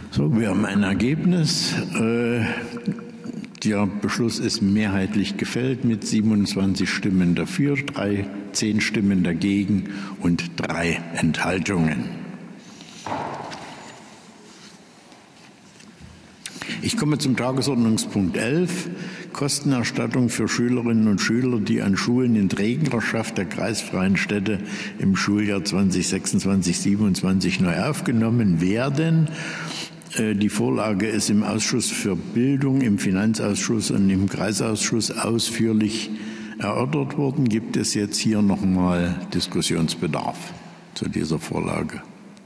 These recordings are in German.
So, wir haben ein Ergebnis. Der Beschluss ist mehrheitlich gefällt mit 27 Stimmen dafür, 10 Stimmen dagegen und 3 Enthaltungen. Ich komme zum Tagesordnungspunkt 11, Kostenerstattung für Schülerinnen und Schüler, die an Schulen in Trägerschaft der kreisfreien Städte im Schuljahr 2026/27 neu aufgenommen werden. Die Vorlage ist im Ausschuss für Bildung, im Finanzausschuss und im Kreisausschuss ausführlich erörtert worden. Gibt es jetzt hier noch mal Diskussionsbedarf zu dieser Vorlage?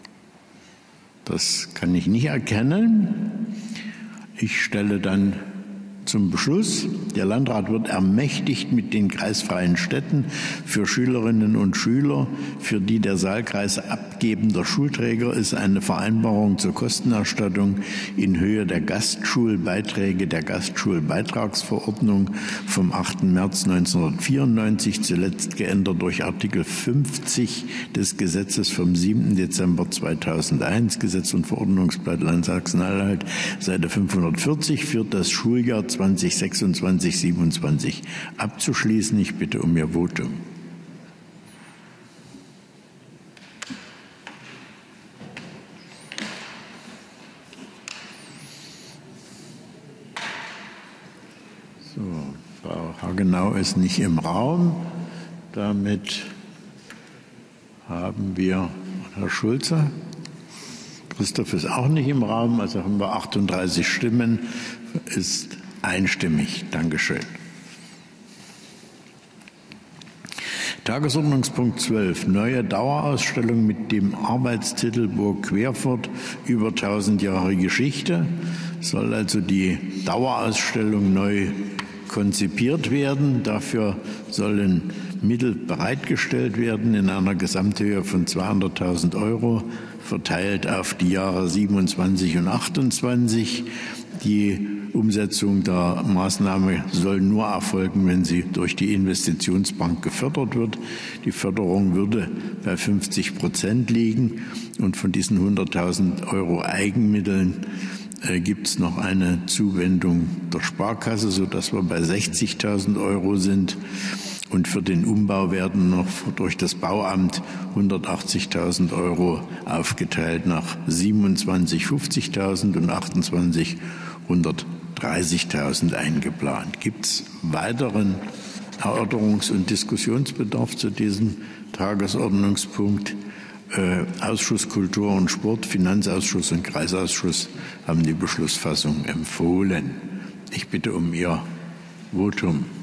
Das kann ich nicht erkennen. Ich stelle dann zum Beschluss. Der Landrat wird ermächtigt, mit den kreisfreien Städten für Schülerinnen und Schüler, für die der Saalkreis abgebender Schulträger ist, eine Vereinbarung zur Kostenerstattung in Höhe der Gastschulbeiträge der Gastschulbeitragsverordnung vom 8. März 1994, zuletzt geändert durch Artikel 50 des Gesetzes vom 7. Dezember 2001, Gesetz- und Verordnungsblatt Land Sachsen-Anhalt, Seite 540, für das Schuljahr 2026/27 abzuschließen. Ich bitte um Ihr Votum. So, Frau Hagenau ist nicht im Raum. Damit haben wir Herr Schulze. Christoph ist auch nicht im Raum, also haben wir 38 Stimmen. Ist einstimmig. Dankeschön. Tagesordnungspunkt 12. Neue Dauerausstellung mit dem Arbeitstitel Burg Querfurt über 1000 Jahre Geschichte. Soll also die Dauerausstellung neu konzipiert werden. Dafür sollen Mittel bereitgestellt werden in einer Gesamthöhe von 200.000 €, verteilt auf die Jahre 27 und 28. Die Umsetzung der Maßnahme soll nur erfolgen, wenn sie durch die Investitionsbank gefördert wird. Die Förderung würde bei 50% liegen und von diesen 100.000 € Eigenmitteln gibt es noch eine Zuwendung der Sparkasse, sodass wir bei 60.000 € sind. Und für den Umbau werden noch durch das Bauamt 180.000 € aufgeteilt nach 27 50.000 und 28 130.000 eingeplant. Gibt es weiteren Erörterungs- und Diskussionsbedarf zu diesem Tagesordnungspunkt? Ausschuss Kultur und Sport, Finanzausschuss und Kreisausschuss haben die Beschlussfassung empfohlen. Ich bitte um Ihr Votum.